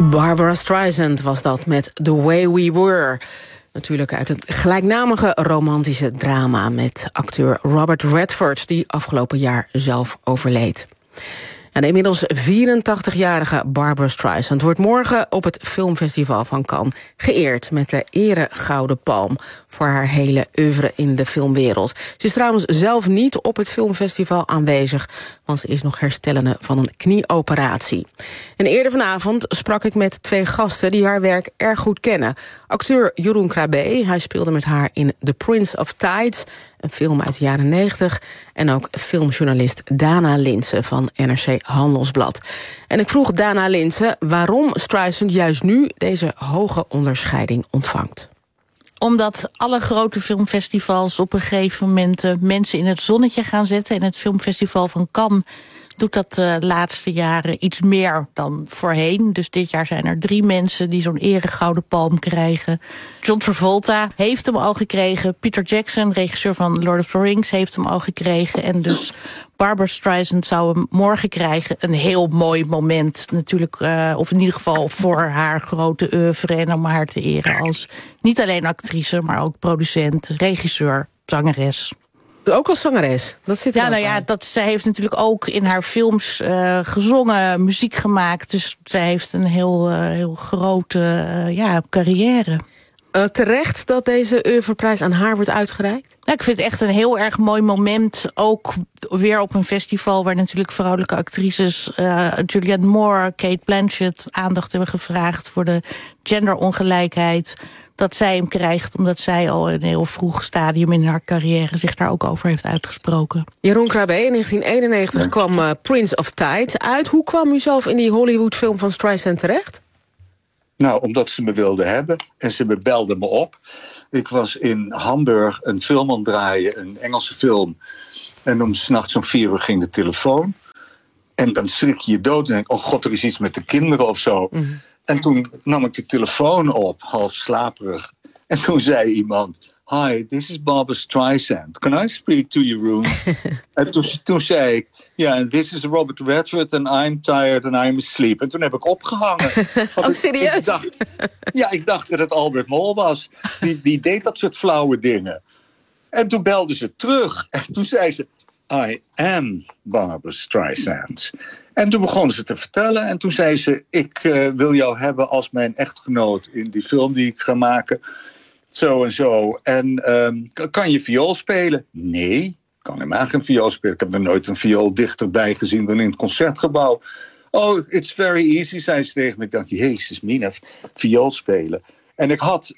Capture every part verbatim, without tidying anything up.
Barbara Streisand was dat met The Way We Were. Natuurlijk uit het gelijknamige romantische drama met acteur Robert Redford, die afgelopen jaar zelf overleed. En de inmiddels vierentachtigjarige Barbara Streisand wordt morgen op het filmfestival van Cannes geëerd met de Ere Gouden Palm voor haar hele oeuvre in de filmwereld. Ze is trouwens zelf niet op het filmfestival aanwezig, want ze is nog herstellende van een knieoperatie. En eerder vanavond sprak ik met twee gasten die haar werk erg goed kennen. Acteur Jeroen Krabbe, hij speelde met haar in The Prince of Tides, een film uit de jaren negentig, en ook filmjournalist Dana Linsen van N R C Handelsblad. En ik vroeg Dana Linsen waarom Streisand juist nu deze hoge onderscheiding ontvangt. Omdat alle grote filmfestivals op een gegeven moment uh, mensen in het zonnetje gaan zetten. En het filmfestival van Cannes doet dat de laatste jaren iets meer dan voorheen. Dus dit jaar zijn er drie mensen die zo'n ere gouden palm krijgen. John Travolta heeft hem al gekregen. Peter Jackson, regisseur van Lord of the Rings, heeft hem al gekregen. En dus Barbara Streisand zou hem morgen krijgen. Een heel mooi moment natuurlijk. Uh, of in ieder geval voor haar grote oeuvre. En om haar te eren als niet alleen actrice, maar ook producent, regisseur, zangeres. Ook als zangeres? Dat zit er ja, nou ja, dat, zij heeft natuurlijk ook in haar films uh, gezongen, muziek gemaakt. Dus zij heeft een heel, uh, heel grote uh, ja, carrière. Uh, terecht dat deze oeuvreprijs aan haar wordt uitgereikt? Ja, ik vind het echt een heel erg mooi moment. Ook weer op een festival waar natuurlijk vrouwelijke actrices Uh, Julianne Moore, Cate Blanchett aandacht hebben gevraagd voor de genderongelijkheid. Dat zij hem krijgt omdat zij al in een heel vroeg stadium in haar carrière zich daar ook over heeft uitgesproken. Jeroen Krabbe, in negentien eenennegentig ja. kwam uh, Prince of Tides uit. Hoe kwam u zelf in die Hollywoodfilm van Streisand terecht? Nou, omdat ze me wilden hebben en ze me belden me op. Ik was in Hamburg een film aan het draaien, een Engelse film. En om 's nachts om vier uur ging de telefoon. En dan schrik je je dood en denk, oh god, er is iets met de kinderen of zo. Mm-hmm. En toen nam ik de telefoon op, half slaperig. En toen zei iemand, hi, this is Barbara Streisand. Can I speak to you, Jeroen? En toen, toen zei ik, ja, yeah, this is Robert Redford and I'm tired and I'm asleep. En toen heb ik opgehangen. Oh, ik, serieus? Ik dacht, ja, ik dacht dat het Albert Mol was. Die, die deed dat soort flauwe dingen. En toen belde ze terug. En toen zei ze, I am Barbara Streisand. En toen begonnen ze te vertellen. En toen zei ze, ik uh, wil jou hebben als mijn echtgenoot in die film die ik ga maken. Zo en zo. En um, kan je viool spelen? Nee, ik kan helemaal geen viool spelen. Ik heb er nooit een viool dichterbij gezien dan in het Concertgebouw. Oh, it's very easy, zei ze tegen me. Ik dacht, jezus mina, viool spelen. En ik had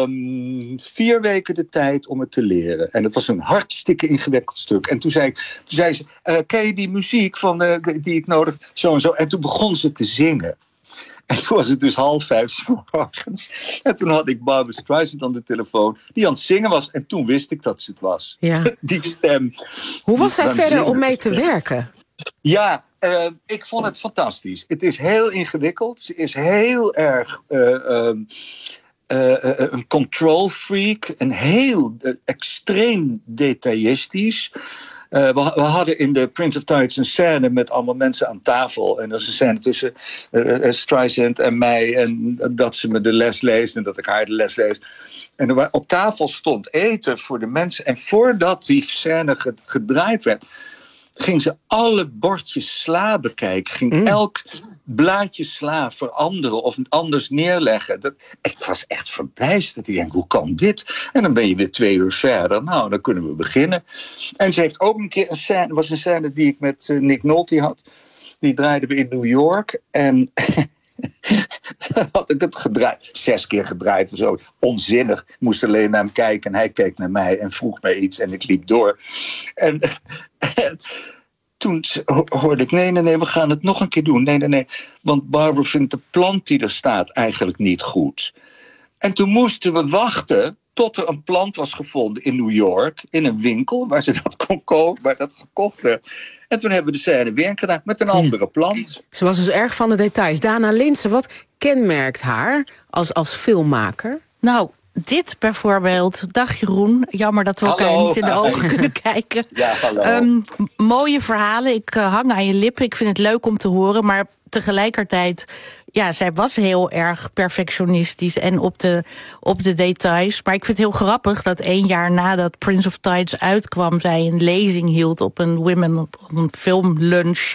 um, vier weken de tijd om het te leren. En het was een hartstikke ingewikkeld stuk. En toen zei, ik, toen zei ze, uh, ken je die muziek van, uh, die ik nodig, zo en zo. En toen begon ze te zingen. En toen was het dus half vijf 's morgens. En toen had ik Barbara Streisand aan de telefoon, die aan het zingen was. En toen wist ik dat ze het was. Ja. Die stem. Hoe was zij verder om mee te werken? Ja, uh, ik vond het fantastisch. Het is heel ingewikkeld. Ze is heel erg Uh, um, Uh, uh, een control freak, een heel uh, extreem detailistisch. Uh, we, we hadden in de Prince of Tides een scène met allemaal mensen aan tafel. En dat is een scène tussen uh, uh, Streisand en mij. En uh, dat ze me de les leest en dat ik haar de les lees. En er, op tafel stond eten voor de mensen. En voordat die scène gedraaid werd, ging ze alle bordjes sla bekijken. Ging mm. elk blaadje sla veranderen of anders neerleggen. Dat, ik was echt verbijsterd. Ik denk, hoe kan dit? En dan ben je weer twee uur verder. Nou, dan kunnen we beginnen. En ze heeft ook een keer een scène, was een scène die ik met uh, Nick Nolte had. Die draaiden we in New York. En had ik het gedraaid. Zes keer gedraaid of zo. Onzinnig. Ik moest alleen naar hem kijken en hij keek naar mij en vroeg mij iets en ik liep door. En, en toen hoorde ik, nee, nee, nee, we gaan het nog een keer doen. Nee, nee, nee, want Barbara vindt de plant die er staat eigenlijk niet goed. En toen moesten we wachten tot er een plant was gevonden in New York, in een winkel waar ze dat kon kopen, waar dat gekocht werd. En toen hebben we de scène weer gedaan met een andere plant. Ze was dus erg van de details. Dana Linsen, wat kenmerkt haar als, als filmmaker? Nou, dit bijvoorbeeld. Dag Jeroen, jammer dat we elkaar hallo. niet in de ogen kunnen kijken. Ja, hallo. Um, mooie verhalen, ik uh, hang aan je lippen. Ik vind het leuk om te horen, maar tegelijkertijd... ja, zij was heel erg perfectionistisch en op de, op de details. Maar ik vind het heel grappig dat één jaar nadat Prince of Tides uitkwam... zij een lezing hield op een women op een filmlunch...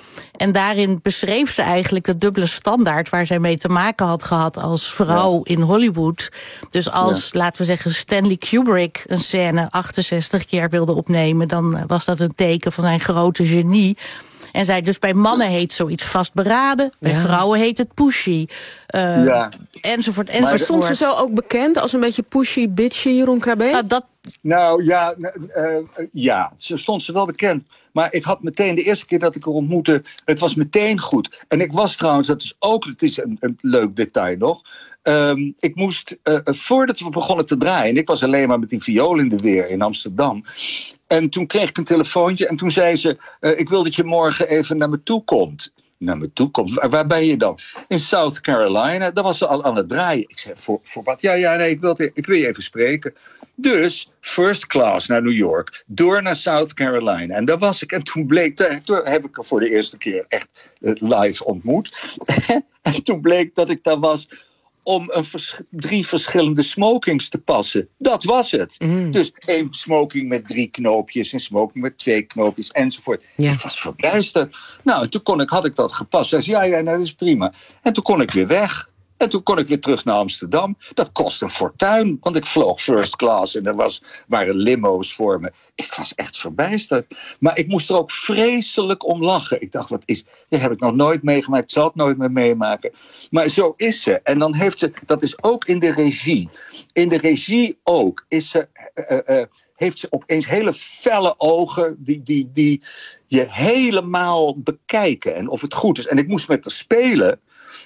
En daarin beschreef ze eigenlijk de dubbele standaard... waar zij mee te maken had gehad als vrouw ja. in Hollywood. Dus als, ja. laten we zeggen, Stanley Kubrick een scène achtenzestig keer wilde opnemen... dan was dat een teken van zijn grote genie. En zij dus bij mannen heet zoiets vastberaden. Bij ja. vrouwen heet het pushy. Uh, ja. Enzovoort, enzovoort. Maar stond ze zo ook bekend als een beetje pushy, bitchy, Jeroen Krabbe? Nou, dat... nou ja, uh, ja, zo stond ze wel bekend. Maar ik had meteen, de eerste keer dat ik haar ontmoette... het was meteen goed. En ik was trouwens, dat is ook het is een, een leuk detail nog... Um, ik moest, uh, voordat we begonnen te draaien... ik was alleen maar met die viool in de weer in Amsterdam... en toen kreeg ik een telefoontje en toen zei ze... Uh, ik wil dat je morgen even naar me toe komt. Naar me toe komt? Waar, waar ben je dan? In South Carolina. Daar was ze al aan het draaien. Ik zei, voor, voor wat? Ja, ja, nee, ik wil, ik wil je even spreken. Dus, first class naar New York, door naar South Carolina. En daar was ik. En toen bleek, toen heb ik haar voor de eerste keer echt live ontmoet. En toen bleek dat ik daar was... om een vers- drie verschillende smokings te passen. Dat was het. Mm. Dus één smoking met drie knoopjes... een smoking met twee knoopjes, enzovoort. Ja. Ik was verbijsterd. Nou, en toen kon ik, had ik dat gepast. Zei ze, ja, ja, dat is prima. En toen kon ik weer weg. En toen kon ik weer terug naar Amsterdam. Dat kost een fortuin, want ik vloog first class... en er was, waren limo's voor me. Ik was echt verbijsterd. Maar ik moest er ook vreselijk om lachen. Ik dacht, wat is... dat heb ik nog nooit meegemaakt. Ik zal het nooit meer meemaken. Maar zo is ze. En dan heeft ze... dat is ook in de regie. In de regie ook is ze... Uh, uh, heeft ze opeens hele felle ogen... die, die, die je helemaal bekijken. En of het goed is. En ik moest met haar spelen...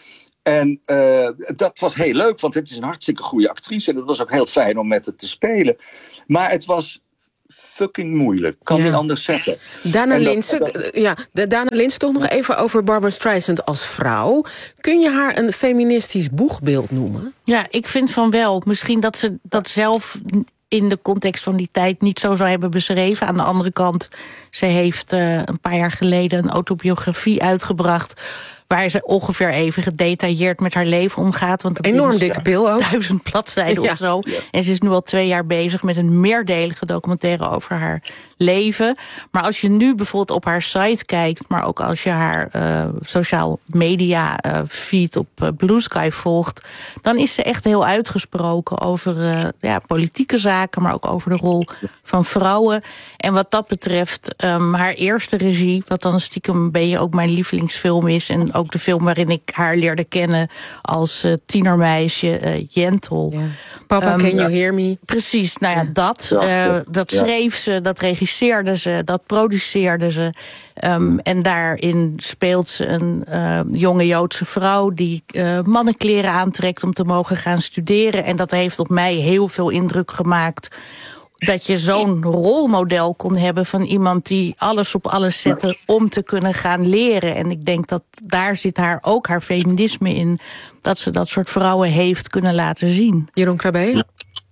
En uh, dat was heel leuk, want het is een hartstikke goede actrice... en het was ook heel fijn om met haar te spelen. Maar het was fucking moeilijk, kan ja. niet anders zeggen. Dana Lins, dat... ja, Dana Lins, toch nog even over Barbra Streisand als vrouw. Kun je haar een feministisch boegbeeld noemen? Ja, ik vind van wel. Misschien dat ze dat zelf... in de context van die tijd niet zo zou hebben beschreven. Aan de andere kant, ze heeft uh, een paar jaar geleden... een autobiografie uitgebracht... waar ze ongeveer even gedetailleerd met haar leven omgaat. Want enorm dikke pil ook. Duizend bladzijden ja. of zo. Ja. En ze is nu al twee jaar bezig met een meerdelige documentaire over haar leven. Maar als je nu bijvoorbeeld op haar site kijkt... maar ook als je haar uh, sociaal media uh, feed op uh, Blue Sky volgt... dan is ze echt heel uitgesproken over uh, ja, politieke zaken... maar ook over de rol van vrouwen. En wat dat betreft, um, haar eerste regie... wat dan stiekem een beetje ook mijn lievelingsfilm is... en ook de film waarin ik haar leerde kennen als uh, tienermeisje, uh, Jentel. Ja. Papa, um, can you hear me? Precies, nou ja, dat. Ja, uh, dat ja. schreef ze, dat regisseerde ze, dat produceerde ze. Um, en daarin speelt ze een uh, jonge Joodse vrouw... die uh, mannenkleren aantrekt om te mogen gaan studeren. En dat heeft op mij heel veel indruk gemaakt... dat je zo'n rolmodel kon hebben van iemand die alles op alles zette... om te kunnen gaan leren. En ik denk dat daar zit haar ook haar feminisme in... dat ze dat soort vrouwen heeft kunnen laten zien. Jeroen Krabbe?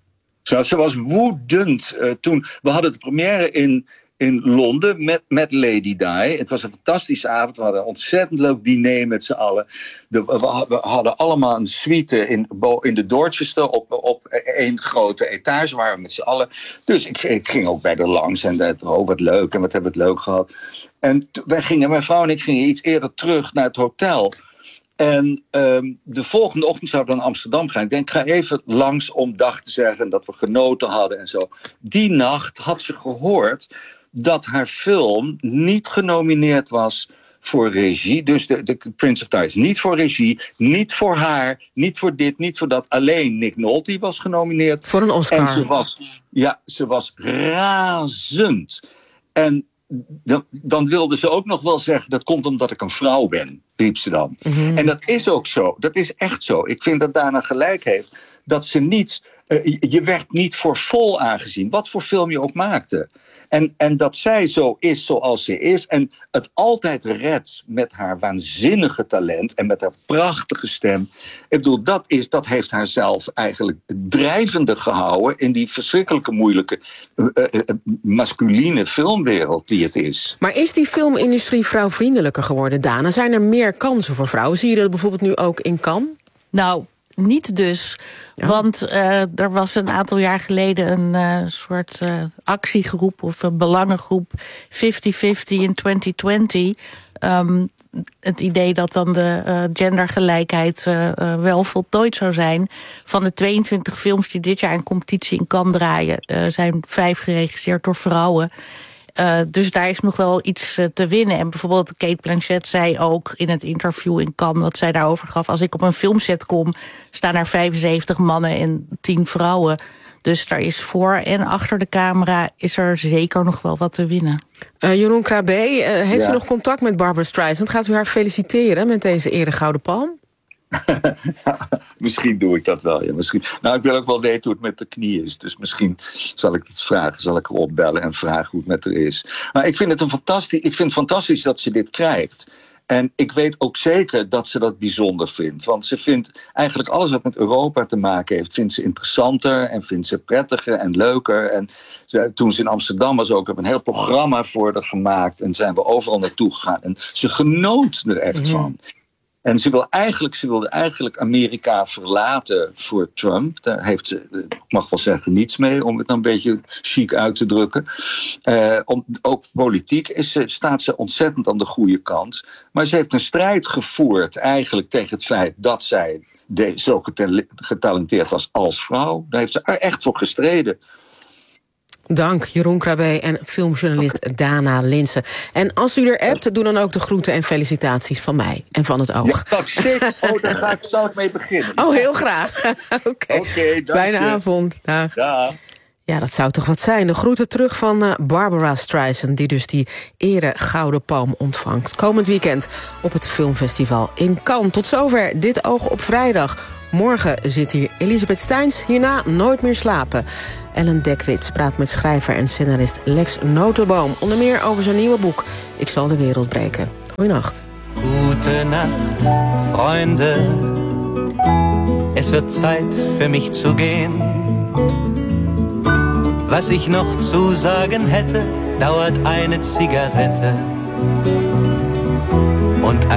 Ja. Ze was woedend uh, toen. We hadden de première in... in Londen met, met Lady Di. Het was een fantastische avond. We hadden een ontzettend leuk diner met z'n allen. De, we, we hadden allemaal een suite in, in de Dorchester... op, op één grote etage waren we met z'n allen. Dus ik, ik ging ook bij de langs. En dat, oh, wat leuk. En wat hebben we het leuk gehad. En t- wij gingen, mijn vrouw en ik gingen iets eerder terug naar het hotel... En um, de volgende ochtend zouden we naar Amsterdam gaan. Ik denk, ik ga even langs om dag te zeggen... dat we genoten hadden en zo. Die nacht had ze gehoord... dat haar film niet genomineerd was voor regie. Dus de, de Prince of Tides niet voor regie, niet voor haar, niet voor dit, niet voor dat. Alleen Nick Nolte was genomineerd. Voor een Oscar. En ze was, ja, ze was razend. En dan, dan wilde ze ook nog wel zeggen... dat komt omdat ik een vrouw ben, riep ze dan. Mm-hmm. En dat is ook zo, dat is echt zo. Ik vind dat Dana gelijk heeft... dat ze niet Uh, je werd niet voor vol aangezien, wat voor film je ook maakte. En, en dat zij zo is zoals ze is en het altijd redt met haar waanzinnige talent en met haar prachtige stem. Ik bedoel, dat, is, dat heeft haar zelf eigenlijk drijvende gehouden in die verschrikkelijke moeilijke uh, uh, masculine filmwereld die het is. Maar is die filmindustrie vrouwvriendelijker geworden, Dana? Zijn er meer kansen voor vrouwen? Zie je dat bijvoorbeeld nu ook in Cannes? Nou, niet dus. Ja. Want uh, er was een aantal jaar geleden een uh, soort uh, actiegroep of een belangengroep vijftig vijftig in twintig twintig. Um, het idee dat dan de uh, gendergelijkheid uh, uh, wel voltooid zou zijn. Van de tweeëntwintig films die dit jaar in competitie in Cannes draaien, uh, zijn vijf geregisseerd door vrouwen. Uh, dus daar is nog wel iets uh, te winnen. En bijvoorbeeld Cate Blanchett zei ook in het interview in Cannes wat zij daarover gaf: als ik op een filmset kom, staan er vijfenzeventig mannen en tien vrouwen. Dus daar is voor en achter de camera is er zeker nog wel wat te winnen. Uh, Jeroen Krabbe, uh, heeft ja. u nog contact met Barbra Streisand? Gaat u haar feliciteren met deze ere Gouden Palm? Misschien doe ik dat wel, ja. Misschien. Nou, ik wil ook wel weten hoe het met de knie is. Dus misschien zal ik het vragen, zal ik haar opbellen en vragen hoe het met haar is. Maar ik vind het een fantastisch, ik vind het fantastisch dat ze dit krijgt. En ik weet ook zeker dat ze dat bijzonder vindt. Want ze vindt eigenlijk alles wat met Europa te maken heeft, vindt ze interessanter en vindt ze prettiger en leuker. En ze, toen ze in Amsterdam was ook, heb ik een heel programma voor haar gemaakt. En zijn we overal naartoe gegaan. En ze genoot er echt mm-hmm. van. En ze, wil eigenlijk, ze wilde eigenlijk Amerika verlaten voor Trump. Daar heeft ze, ik mag wel zeggen, niets mee, om het dan een beetje chic uit te drukken. Uh, om, ook politiek is ze, staat ze ontzettend aan de goede kant. Maar ze heeft een strijd gevoerd eigenlijk tegen het feit dat zij de, zo getalenteerd was als vrouw. Daar heeft ze er echt voor gestreden. Dank, Jeroen Krabbe en filmjournalist Dana Linssen. En als u er appt, doe dan ook de groeten en felicitaties van mij en van het oog. Ja, dat zeker. Oh, daar ga ik, zal ik mee beginnen. Oh, heel graag. Oké, okay. okay, fijne avond. Dag. Dag. Ja, dat zou toch wat zijn. De groeten terug van uh, Barbra Streisand, die dus die ere Gouden Palm ontvangt. Komend weekend op het filmfestival in Cannes. Tot zover dit Oog op Vrijdag. Morgen zit hier Elisabeth Steins, hierna Nooit meer slapen. Ellen Dekwits praat met schrijver en scenarist Lex Notenboom. Onder meer over zijn nieuwe boek Ik zal de wereld breken. Goeienacht. Gute Nacht, Freunde. Es wird Zeit für mich zu gehen. Was ich noch zu sagen hätte, dauert eine Zigarette